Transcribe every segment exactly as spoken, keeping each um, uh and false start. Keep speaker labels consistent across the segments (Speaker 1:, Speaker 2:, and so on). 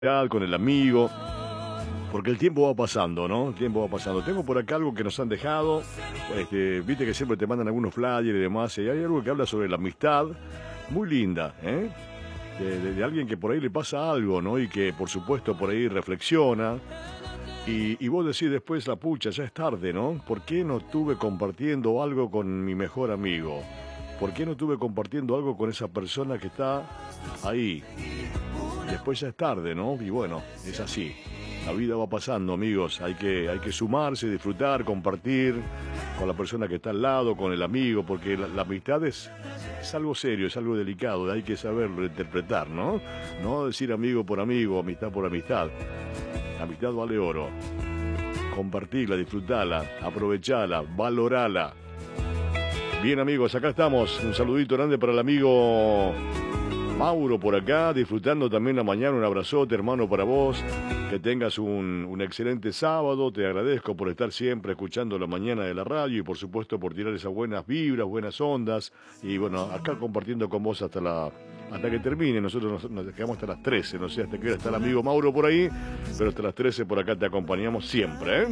Speaker 1: con el amigo, porque el tiempo va pasando, ¿no? El tiempo va pasando. Tengo por acá algo que nos han dejado, este, viste que siempre te mandan algunos flyers y demás, y hay algo que habla sobre la amistad, muy linda, ¿eh? De, de, de alguien que por ahí le pasa algo, ¿no? Y que por supuesto por ahí reflexiona, y, y vos decís después, la pucha, ya es tarde, ¿no? ¿Por qué no estuve compartiendo algo con mi mejor amigo? ¿Por qué no estuve compartiendo algo con esa persona que está ahí? Después ya es tarde, ¿no? Y bueno, es así. La vida va pasando, amigos. Hay que, hay que sumarse, disfrutar, compartir con la persona que está al lado, con el amigo, porque la, la amistad es, es algo serio, es algo delicado. Hay que saberlo interpretar, ¿no? No decir amigo por amigo, amistad por amistad. La amistad vale oro. Compartirla, disfrutarla, aprovecharla, valorarla. Bien, amigos, acá estamos. Un saludito grande para el amigo Mauro por acá, disfrutando también la mañana. Un abrazote, hermano, para vos. Que tengas un, un excelente sábado. Te agradezco por estar siempre escuchando la mañana de la radio y por supuesto por tirar esas buenas vibras, buenas ondas. Y bueno, acá compartiendo con vos hasta la hasta que termine. Nosotros nos, nos quedamos hasta las trece, no sé hasta qué hora está el amigo Mauro por ahí, pero hasta las trece por acá te acompañamos siempre, ¿eh?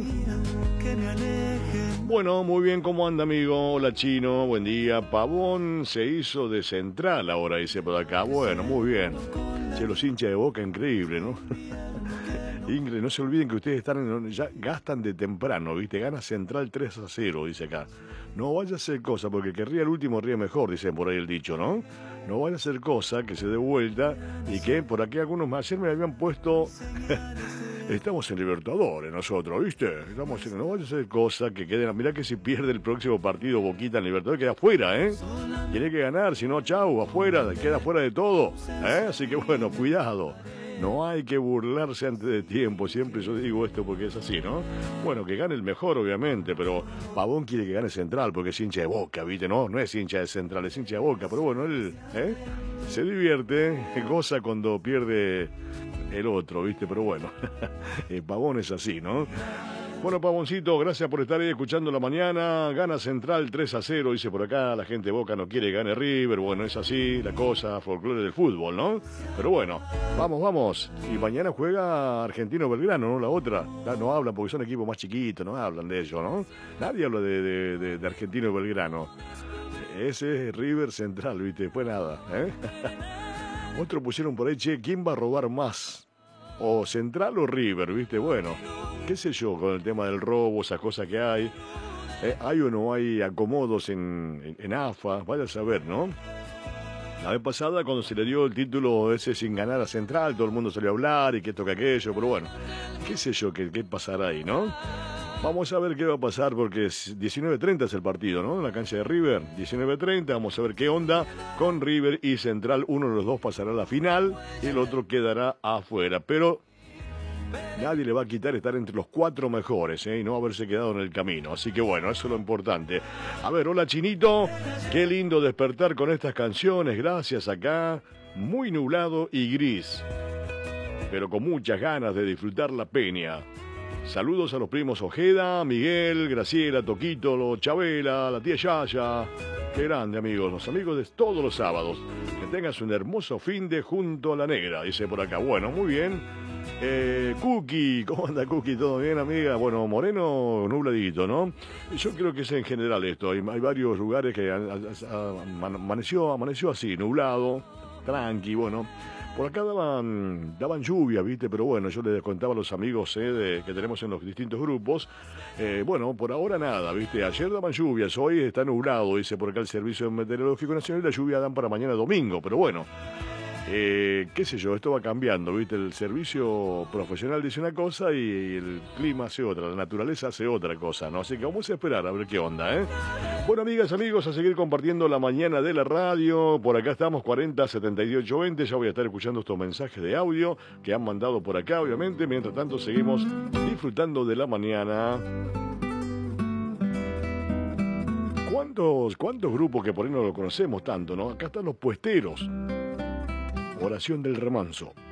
Speaker 1: Bueno, muy bien, ¿cómo anda, amigo? Hola, Chino, buen día. Pavón se hizo de central ahora, dice por acá. Bueno, muy bien. Che, los hinchas de Boca, increíble, ¿no? Ingrid, no se olviden que ustedes están en, ya gastan de temprano, ¿viste? Gana Central tres a cero, dice acá. No vaya a ser cosa, porque que ríe el último ríe mejor, dicen por ahí el dicho, ¿no? No vaya a ser cosa que se dé vuelta y que por aquí algunos más ayer me habían puesto... Estamos en Libertadores nosotros, ¿viste? Estamos en... No vaya a ser cosa que quede... Mirá que si pierde el próximo partido Boquita en Libertadores queda afuera, ¿eh? Tiene que ganar, si no, chau, afuera, queda fuera de todo, ¿eh? Así que bueno, cuidado. No hay que burlarse antes de tiempo, siempre yo digo esto porque es así, ¿no? Bueno, que gane el mejor, obviamente, pero Pavón quiere que gane Central porque es hincha de Boca, ¿viste? No, no es hincha de Central, es hincha de Boca, pero bueno, él ¿eh? se divierte, goza cuando pierde el otro, ¿viste? Pero bueno, Pavón es así, ¿no? Bueno, Pavoncito, gracias por estar ahí escuchando la mañana. Gana Central tres a cero, dice por acá. La gente de Boca no quiere que gane River. Bueno, es así, la cosa, folclore del fútbol, ¿no? Pero bueno, vamos, vamos. Y mañana juega Argentino Belgrano, ¿no? La otra. No hablan porque son equipos más chiquitos, no hablan de ellos, ¿no? Nadie habla de, de, de, de Argentino Belgrano. Ese es River Central, ¿viste? Después nada, ¿eh? Otro pusieron por ahí, che, ¿quién va a robar más? O Central o River, ¿viste? Bueno, qué sé yo, con el tema del robo, esas cosas que hay. Eh, ¿Hay o no hay acomodos en, en, en A F A? Vaya a saber, ¿no? La vez pasada, cuando se le dio el título ese sin ganar a Central, todo el mundo salió a hablar y que esto que aquello, pero bueno, qué sé yo, qué, qué pasará ahí, ¿no? Vamos a ver qué va a pasar porque es diecinueve treinta es el partido, ¿no? En la cancha de River, diecinueve treinta, vamos a ver qué onda con River y Central. Uno de los dos pasará a la final y el otro quedará afuera, pero nadie le va a quitar estar entre los cuatro mejores, ¿eh? Y no haberse quedado en el camino. Así que bueno, eso es lo importante. A ver, hola Chinito, qué lindo despertar con estas canciones, gracias acá. Muy nublado y gris, pero con muchas ganas de disfrutar la peña. Saludos a los primos Ojeda, Miguel, Graciela, Toquito, Chabela, la tía Yaya. Qué grande, amigos, los amigos de todos los sábados. Que tengas un hermoso fin de junto a la negra, dice por acá. Bueno, muy bien. Eh, Cookie, ¿cómo anda Cookie? ¿Todo bien, amiga? Bueno, moreno, nubladito, ¿no? Yo creo que es en general esto. Hay, hay varios lugares que a, a, a, amaneció, amaneció así, nublado, tranqui, bueno. Por acá daban, daban lluvia, ¿viste? Pero bueno, yo les contaba a los amigos eh, de, que tenemos en los distintos grupos. Eh, bueno, por ahora nada, ¿viste? Ayer daban lluvias, hoy está nublado, dice por acá el Servicio Meteorológico Nacional, y la lluvia dan para mañana domingo, pero bueno. Eh, qué sé yo, esto va cambiando, ¿viste? El servicio profesional dice una cosa y el clima hace otra, la naturaleza hace otra cosa, ¿no? Así que vamos a esperar a ver qué onda, ¿eh? Bueno, amigas, amigos, a seguir compartiendo la mañana de la radio. Por acá estamos, cuarenta setenta y ocho veinte. Ya voy a estar escuchando estos mensajes de audio que han mandado por acá, obviamente. Mientras tanto, seguimos disfrutando de la mañana. ¿Cuántos, cuántos grupos que por ahí no lo conocemos tanto, ¿no? Acá están los puesteros. Oración del Remanso.